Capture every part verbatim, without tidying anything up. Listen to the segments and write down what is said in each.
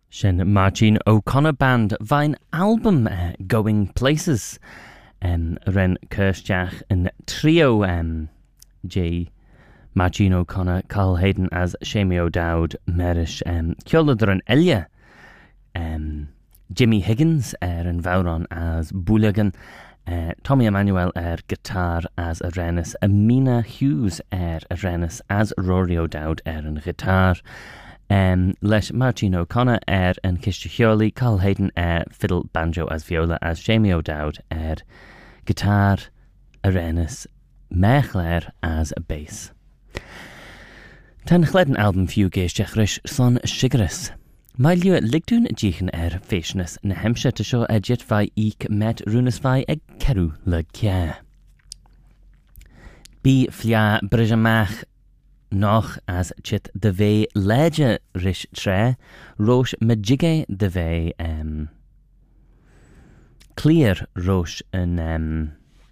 Sin Martin O'Connor Band vain album uh, Going Places um, ren Kirstjach and trio um, J Martin O'Connor, Carl Hayden as Shamie O'Dowd, Merish um, Kjolder and Elia um, Jimmy Higgins er and Vauron as Booligan, uh, Tommy Emmanuel er guitar as Arenas, Amina Hughes er Arenas as Rory O'Dowd er and guitar. Um, leis Martin O'Connor er and Kishtichioli, Carl Hayden er fiddle, banjo as viola as Shamie O'Dowd er guitar, Arenas, Mechler as a bass. Tan chleden album fiú géisteach son Shigaris. Mae liw ligdún díchan er féisnes na hemse te seo a jet vai eek met runas vai ag ceru le cia. Bí flia brishamach noch as chit de ve leje rish tre, rosh majige de ve um, clear rosh an um,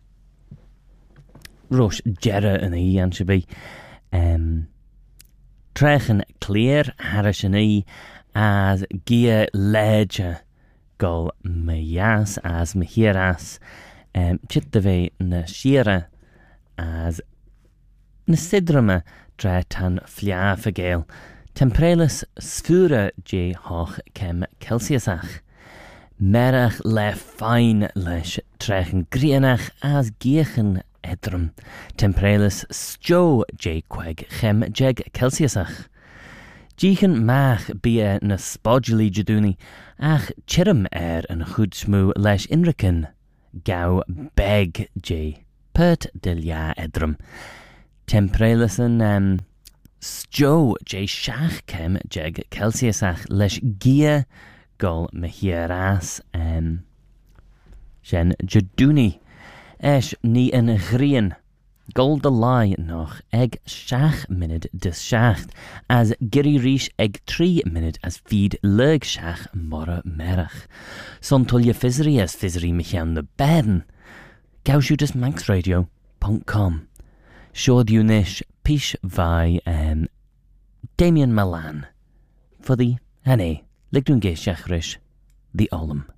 rosh jera an i an shabi um, trechen clear harashani as gia leje gol mayas as mahiras um, chit de ve na shira as na sidrama Tre tan flia fagale, temprelis sfura j hoch kem Celsiusach. Merach le fine lesh trechen grianach as giechen edrum, temprelis stjo j queg chem jeg Celsiusach. Giechen mach bia na spodjali jaduni, ach chirum er an chud smu lesh inriken, gau beg j, pert dilia edrum. Temprelison um, stjo j shach kem jeg Celsiusach lesh gia gol mehiras um, shen jaduni esh ni en grien gol de lai noch eg shach minute des shacht as giri rish eg tri minute as feed lerg shach mora merach son tulje fizri as fizri mechan de baden gaushutus manxradio dot com. Siod Eunish Pish vai um, Damien Milan for the Hene Ligdun Geishachrish the Olam.